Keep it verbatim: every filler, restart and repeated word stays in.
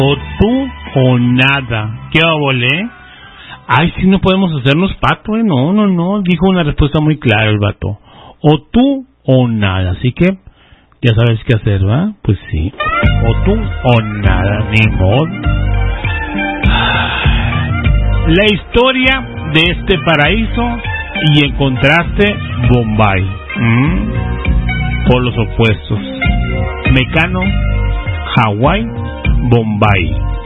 O tú o nada. ¿Qué volé? Ay, sí, no podemos hacernos pato, ¿eh? No, no, no. Dijo una respuesta muy clara el vato. O tú o nada. Así que ya sabes qué hacer, ¿va? Pues sí. O tú o nada. Ni modo. La historia de este paraíso y en contraste Bombay. ¿Mm? Por los opuestos. Mecano, Hawái, Bombay.